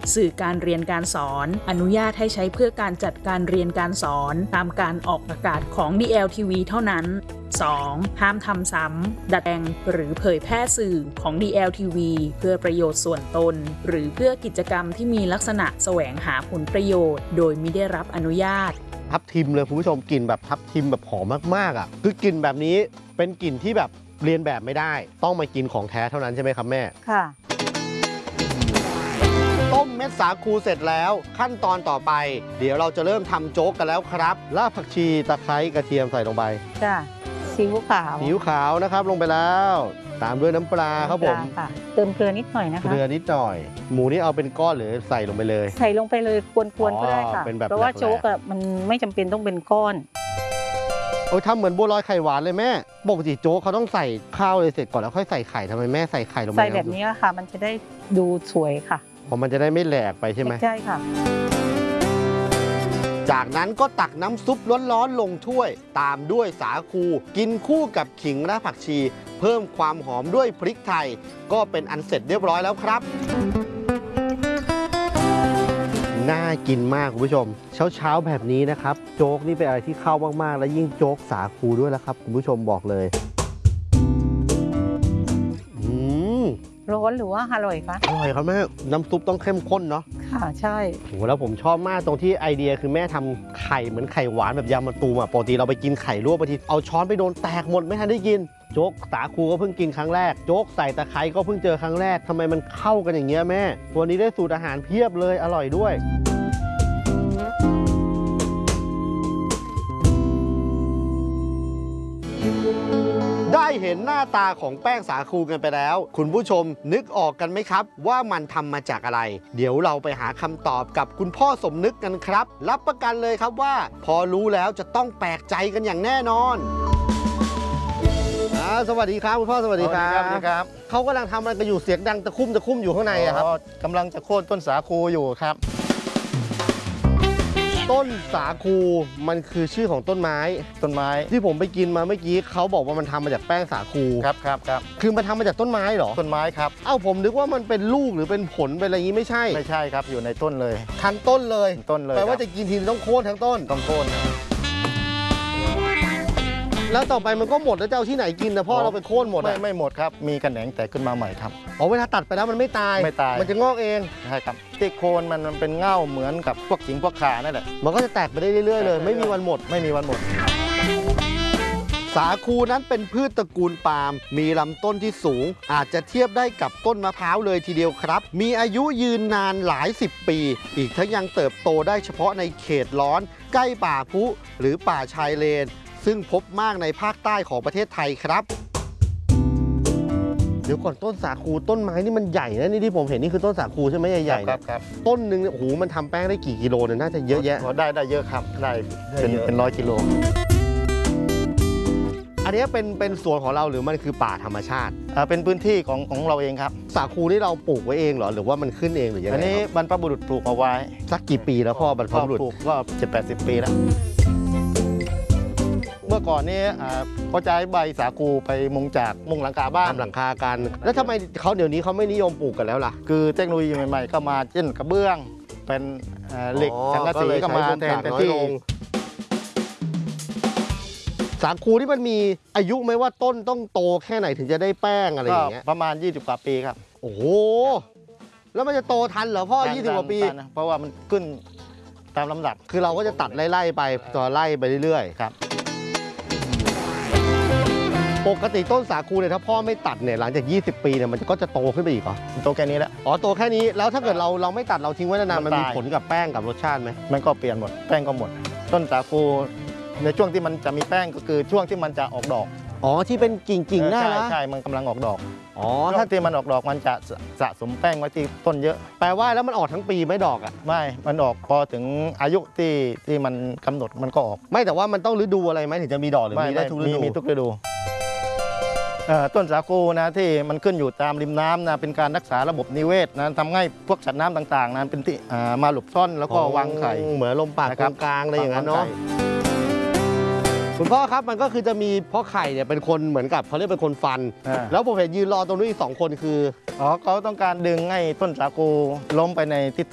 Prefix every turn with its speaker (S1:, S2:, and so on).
S1: สื่อการเรียนการสอนอนุญาตให้ใช้เพื่อการจัดการเรียนการสอนตามการออกอากาศของ DLTV เท่านั้น 2. ห้ามทำซ้ำดัดแปลงหรือเผยแพร่สื่อของ DLTV เพื่อประโยชน์ส่วนตนหรือเพื่อกิจกรรมที่มีลักษณะแสวงหาผลประโยชน์โดยมิได้รับอนุญาต
S2: ทับทิมเลยคุณผู้ชมกลิ่นแบบทับทิมแบบหอมมากๆอ่ะคือกลิ่นแบบนี้เป็นกลิ่นที่แบบเรียนแบบไม่ได้ต้องมากินของแท้เท่านั้นใช่ไหมครับแม่
S3: ค่ะ
S2: ต้มเม็ดสาคูเสร็จแล้วขั้นตอนต่อไปเดี๋ยวเราจะเริ่มทำโจ๊กกันแล้วครับรากผักชีตะไคร้กระเทียมใส่ลงไป
S3: จ้ะซีอิ๊วขาว
S2: ซีอิ๊วขาวนะครับลงไปแล้วตามด้วยน้ำปลาครับผม
S3: เติมเกลือนิดหน่อยนะคะ
S2: เกลือนิดหน่อยหมูนี่เอาเป็นก้อนหรือใส่ลงไปเลย
S3: ใส่ลงไปเลยกวนๆก็ได้ค่ะเพราะว่าโจ๊กอะมันไม่จำเป็นต้องเป็นก้อน
S2: โอ้ยทำเหมือนบัวลอยไข่หวานเลยแม่ปกติโจ๊กเขาต้องใส่ข้าวเลยเสร็จก่อนแล้วค่อยใส่ไข่ทำไมแม่ใส่ไข่ลงไป
S3: ใส่แบบนี้ค่ะมันจะได้ดูสวยค่ะ
S2: เพราะมันจะได้ไม่แหลกไปใช่ไหม
S3: ใช่ค่ะ
S2: จากนั้นก็ตักน้ำซุปร้อนๆลงถ้วยตามด้วยสาคูกินคู่กับขิงและผักชีเพิ่มความหอมด้วยพริกไทยก็เป็นอันเสร็จเรียบร้อยแล้วครับน่ากินมากคุณผู้ชมเช้าๆแบบนี้นะครับโจ๊กนี่เป็นอะไรที่เข้ามากๆและยิ่งโจ๊กสาคูด้วยแล้วครับคุณผู้ชมบอกเลย
S3: ร้อนหรือว่าอร่อยคะ
S2: อร่อยครับแม่น้ำซุปต้องเข้มข้นเนาะ
S3: ค่ะใช่
S2: โหแล้วผมชอบมากตรงที่ไอเดียคือแม่ทำไข่เหมือนไข่หวานแบบยำมะตูมอ่ะปกติเราไปกินไข่ลวกบางทีเอาช้อนไปโดนแตกหมดไม่ทันได้กินโจ๊กสาคูก็เพิ่งกินครั้งแรกโจ๊กใส่ตะไคร้ก็เพิ่งเจอครั้งแรกทำไมมันเข้ากันอย่างเงี้ยแม่วันนี้ได้สูตรอาหารเพียบเลยอร่อยด้วยได้เห็นหน้าตาของแป้งสาคูกันไปแล้วคุณผู้ชมนึกออกกันไหมครับว่ามันทำมาจากอะไรเดี๋ยวเราไปหาคำตอบกับคุณพ่อสมนึกกันครับรับประกันเลยครับว่าพอรู้แล้วจะต้องแปลกใจกันอย่างแน่นอนสวัสดีครับคุณพ่อสวัสดีครับเขากำลังทำอะไรกันอยู่เสียงดังตะคุ่มอยู่ข้างในครับ
S4: กำลังจะโค่นต้นสาคูอยู่ครับ
S2: ต้นสาคูมันคือชื่อของต้นไม้ที่ผมไปกินมาเมื่อกี้เขาบอกว่ามันทำมาจากแป้งสาคู
S4: ครับ
S2: คือมันทำมาจากต้นไม้เหรอ
S4: ต้นไม้ครับ
S2: ผมนึกว่ามันเป็นลูกหรือเป็นผลเป็นอะไรอย่างนี้ไม่ใช่
S4: ครับอยู่ในต้นเลย
S2: ทันต้นเลย
S4: แป
S2: ลว่าจะกินทีต้องโค่นทั้งต้น
S4: ต้องโค่น
S2: แล้วต่อไปมันก็หมดแล้วจะเอาที่ไหนกินนะพ่อเราไปโค่นหมด
S4: ไม่หมดครับมีกระแหนงแต่ขึ้นมาใหม่ครับ
S2: เวลาตัดไปแล้วมันไม่ตายมันจะงอกเอง
S4: ใช่ครับที่โคนมันเป็นเง่าเหมือนกับพวกขิงพวกข่านั่นแหละ
S2: มันก็จะแตกไปได้เรื่อยๆเลยไม่มีวันหมดสาคูนั้นเป็นพืชตระกูลปาล์มมีลำต้นที่สูงอาจจะเทียบได้กับต้นมะพร้าวเลยทีเดียวครับมีอายุยืนนานหลาย10 ปีอีกทั้งยังเติบโตได้เฉพาะในเขตร้อนใกล้ป่าพุหรือป่าชายเลนซึ่งพบมากในภาคใต้ของประเทศไทยครับเดี๋ยวก่อนต้นสาคูต้นไม้นี่มันใหญ่นะนี่ที่ผมเห็นนี่คือต้นสาคูใช่ไหมใหญ่ๆ
S4: ครับ
S2: ต้นหนึ่งโอ้โหมันทำแป้งได้กี่กิโลเนี่ยน่าจะเยอะแยะ
S4: ได้เยอะครับได้เป็น100 กิโล
S2: อันนี้เป็นสวนของเราหรือมันคือป่าธรรมชาติ
S4: เป็นพื้นที่ของเราเองครับ
S2: สาคูนี่เราปลูกไว้เองเหรอหรือว่ามันขึ้นเองหรือยังไง
S4: อันนี้บรรพบุรุษปลูกเอาไว้
S2: สักกี่ปีแล้วพ่อบรรพบุรุษ
S4: ปลูกก็70-80 ปีแล้วเมื่อก่อนนี้เขาใช้ใบสาคูไปมุงหลังคาบ้าน
S2: ทำหลังคากันแล้วทำไมเดี๋ยวนี้เขาไม่นิยมปลูกกันแล้วล่ะ
S4: คือเทคโนโลยีใหม่ๆก็มาเช่นกระเบื้องเป็นเหล็กสังกะสีก็มาแทนที่
S2: สาคูที่มันมีอายุไหมว่าต้นต้องโตแค่ไหนถึงจะได้แป้งอะไรอย่างเงี้ย
S4: ประมาณ20 กว่าปีครับ
S2: โอ้โหแล้วมันจะโตทันเหรอพ่อ20 กว่าปี
S4: เพราะว่ามันขึ้นตามลำดับ
S2: คือเราก็จะตัดไล่ไปต่อไล่ไปเรื่อยๆ
S4: ครับ
S2: ปกติต้นสาคูเนี่ยถ้าพ่อไม่ตัดเนี่ยหลังจาก20 ปีเนี่ยมันก็จะโตขึ้นไปอีกเหรอ
S4: โตแค่นี้แล้ว
S2: โตแค่นี้แล้วถ้าเกิดเราไม่ตัดเราทิ้งไว้นานๆมันมีผลกับแป้งกับรสชาติไหม
S4: มันก็เปลี่ยนหมดแป้งก็หมดต้นสาคูในช่วงที่มันจะมีแป้งก็คือช่วงที่มันจะออกดอก
S2: ที่เป็นกิ่งๆหน้า
S4: ใช่มันกำลังออกดอกถ้าที่มันออกดอกมันจะสะสมแป้งไว้ที่ต้นเยอะ
S2: แปลว่าแล้วมันออกทั้งปีไม่ดอกอ่ะ
S4: ไม่มันออกพอถึงอายุที่มันกำหนดมันก็ออก
S2: ไม่แต่ว่ามันต้องฤดูอะไรไหมถึงจะมีดอกหรือมีได้ทุกฤดู
S4: มีทุกฤดูต้นสาคูนะที่มันขึ้นอยู่ตามริมน้ำนะเป็นการรักษาระบบนิเวศนะทำให้พวกสัตว์น้ำต่างๆนั้นเป็นที่มาหลบซ่อนแล้วก็วางไข่
S2: เหมือนลมปากกลางอะไรอย่างนั้นเนาะคุณพ่อครับมันก็คือจะมีพ่อไข่เนี่ยเป็นคนเหมือนกับเขาเรียกเป็นคนฟันแล้วผมเห็นยืนรอตรงนู้นอีก2 คนคือ
S4: เขาต้องการดึงให้ต้นสาคูล้มไปในทิศ